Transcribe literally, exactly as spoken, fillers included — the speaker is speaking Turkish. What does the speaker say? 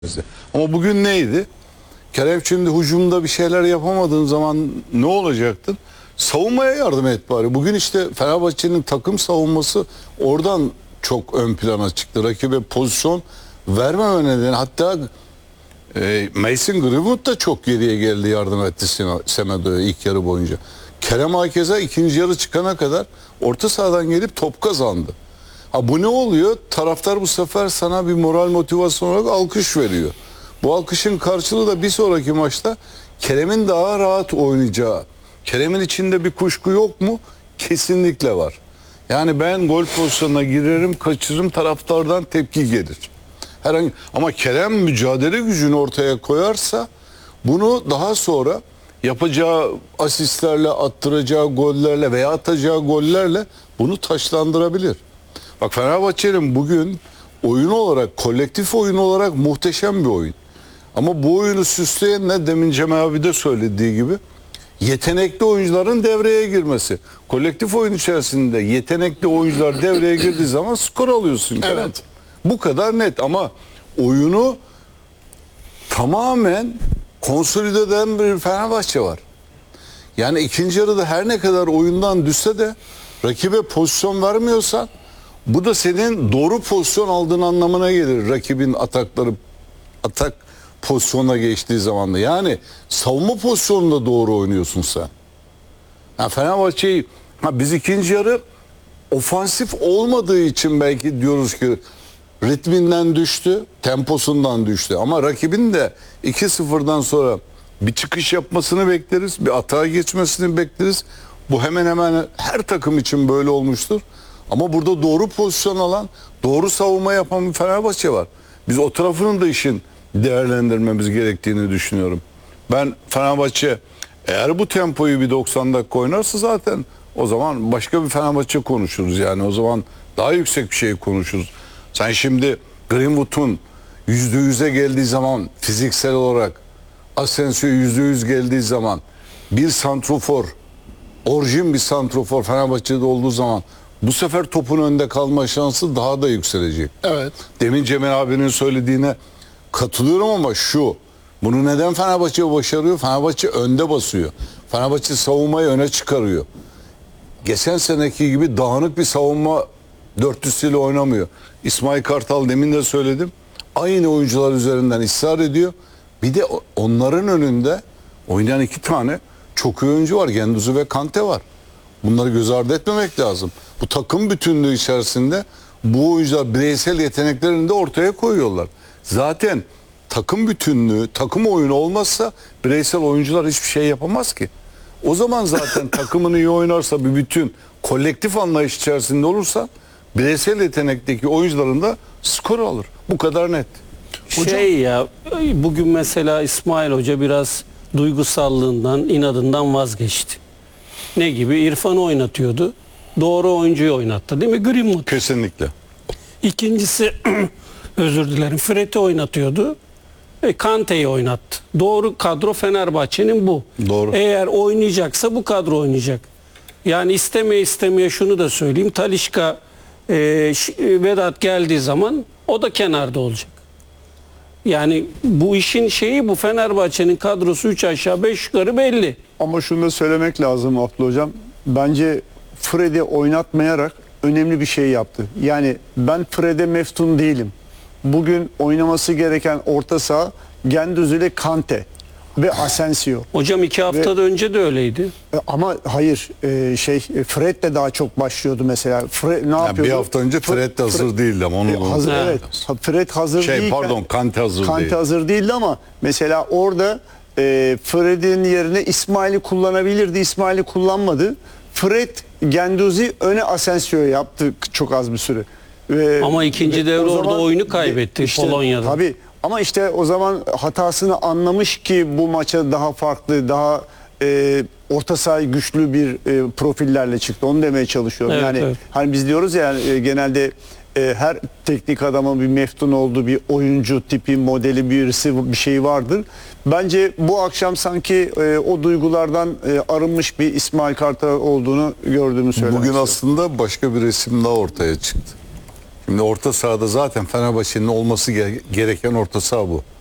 Ama bugün neydi? Kerem şimdi hücumda bir şeyler yapamadığın zaman ne olacaktın? Savunmaya yardım et bari. Bugün işte Fenerbahçe'nin takım savunması oradan çok ön plana çıktı. Rakibe pozisyon vermeme nedeni. Hatta e, Mason Greenwood da çok geriye geldi, yardım etti Semedo'ya ilk yarı boyunca. Kerem Aykeza ikinci yarı çıkana kadar orta sahadan gelip top kazandı. Ha, bu ne oluyor? Taraftar bu sefer sana bir moral motivasyon olarak alkış veriyor. Bu alkışın karşılığı da bir sonraki maçta Kerem'in daha rahat oynayacağı. Kerem'in içinde bir kuşku yok mu? Kesinlikle var. Yani ben gol pozisyonuna girerim, kaçırırım, taraftardan tepki gelir. Herhangi, ama Kerem mücadele gücünü ortaya koyarsa bunu daha sonra yapacağı asistlerle, attıracağı gollerle veya atacağı gollerle bunu taşlandırabilir. Bak, Fenerbahçe'nin bugün oyun olarak, kolektif oyun olarak muhteşem bir oyun. Ama bu oyunu süsleyen ne, demin Cem abi de söylediği gibi, yetenekli oyuncuların devreye girmesi. Kolektif oyun içerisinde yetenekli oyuncular devreye girdiği zaman skor alıyorsun. Evet. Bu kadar net, ama oyunu tamamen konsolide eden bir Fenerbahçe var. Yani ikinci yarıda her ne kadar oyundan düşse de rakibe pozisyon vermiyorsan, bu da senin doğru pozisyon aldığın anlamına gelir. Rakibin atakları atak pozisyona geçtiği zaman da. Yani savunma pozisyonunda doğru oynuyorsun sen. Yani Fenerbahçe'yi, ha biz ikinci yarı ofansif olmadığı için belki diyoruz ki ritminden düştü, temposundan düştü. Ama rakibin de iki sıfırdan sonra bir çıkış yapmasını bekleriz, bir atağa geçmesini bekleriz. Bu hemen hemen her takım için böyle olmuştur. Ama burada doğru pozisyon alan, doğru savunma yapan bir Fenerbahçe var. Biz o tarafının da işin değerlendirmemiz gerektiğini düşünüyorum. Ben Fenerbahçe eğer bu tempoyu bir doksan dakika oynarsa zaten o zaman başka bir Fenerbahçe konuşuruz. Yani o zaman daha yüksek bir şey konuşuruz. Sen şimdi Greenwood'un yüzde yüze geldiği zaman, fiziksel olarak Asensio yüzde yüz geldiği zaman, bir santrofor, orijin bir santrofor Fenerbahçe'de olduğu zaman bu sefer topun önde kalma şansı daha da yükselecek. Evet. Demin Cemil abinin söylediğine katılıyorum, ama şu, bunu neden Fenerbahçe başarıyor? Fenerbahçe önde basıyor. Fenerbahçe savunmayı öne çıkarıyor. Geçen seneki gibi dağınık bir savunma dörtlüsüyle oynamıyor. İsmail Kartal, demin de söyledim, aynı oyuncular üzerinden ısrar ediyor. Bir de onların önünde oynayan iki tane çok iyi oyuncu var. Genduzi ve Kante var. Bunları göz ardı etmemek lazım. Bu takım bütünlüğü içerisinde bu oyuncular bireysel yeteneklerini de ortaya koyuyorlar. Zaten takım bütünlüğü, takım oyunu olmazsa bireysel oyuncular hiçbir şey yapamaz ki. O zaman zaten takımını iyi oynarsa, bir bütün kolektif anlayış içerisinde olursa bireysel yetenekteki oyuncuların da skor alır. Bu kadar net. Şey ya, bugün mesela İsmail Hoca biraz duygusallığından, inadından vazgeçti. Ne gibi? İrfan'ı oynatıyordu. Doğru oyuncuyu oynattı, değil mi? Greenwood. Kesinlikle. İkincisi özür dilerim, Fred'i oynatıyordu. E, Kante'yi oynattı. Doğru kadro Fenerbahçe'nin bu. Doğru. Eğer oynayacaksa bu kadro oynayacak. Yani istemeye istemeye şunu da söyleyeyim. Talisca, e, Vedat geldiği zaman o da kenarda olacak. Yani bu işin şeyi bu, Fenerbahçe'nin kadrosu üç aşağı beş yukarı belli. Ama şunu da söylemek lazım Abdullah Hocam. Bence Fred'i oynatmayarak önemli bir şey yaptı. Yani ben Fred'e meftun değilim. Bugün oynaması gereken orta saha Genduzi ile Kante ve Asensio. Hocam iki haftada ve, önce de öyleydi. Ama hayır, e, şey Fred de daha çok başlıyordu mesela. Fred ne Yani yapıyordu? bir hafta önce Fred de hazır Fred, değildi ama onu, e, hazır, Ha. evet. Fred hazır şey değilken, pardon Kante hazır Kante değil. hazır değildi ama mesela orada e, Fred'in yerine İsmail'i kullanabilirdi. İsmail'i kullanmadı. Fred, Genduzi öne Asensio yaptı çok az bir süre. Ve, Ama ikinci devre o orada zaman oyunu kaybetti işte, Polonya'da. Tabii, ama işte o zaman hatasını anlamış ki bu maça daha farklı, daha e, orta saha güçlü bir e, profillerle çıktı. Onu demeye çalışıyorum. Evet, yani evet. hani biz diyoruz ya, yani, e, genelde e, her teknik adamın bir meftun olduğu bir oyuncu tipi, modeli, birisi, bir şey vardır. Bence bu akşam sanki e, o duygulardan e, arınmış bir İsmail Kartal olduğunu gördüğümü söylemek Bugün istiyorum. aslında başka bir resim daha ortaya çıktı. Şimdi orta sahada zaten Fenerbahçe'nin olması ge- gereken orta saha bu.